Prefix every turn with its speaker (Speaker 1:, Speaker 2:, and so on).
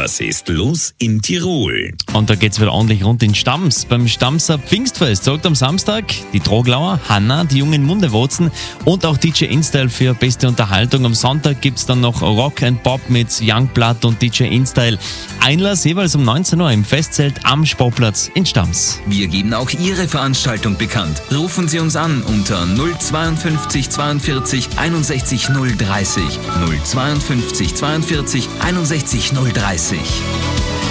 Speaker 1: Was ist los in Tirol?
Speaker 2: Und da geht's wieder ordentlich rund in Stams. Beim Stamser Pfingstfest sagt am Samstag die Troglauer, Hanna, die jungen Mundewotzen und auch DJ InStyle für beste Unterhaltung. Am Sonntag gibt's dann noch Rock and Pop mit Youngblood und DJ InStyle. Einlass jeweils um 19 Uhr im Festzelt am Sportplatz in Stams.
Speaker 3: Wir geben auch Ihre Veranstaltung bekannt. Rufen Sie uns an unter 052 42 61 030. 052 42 61 030.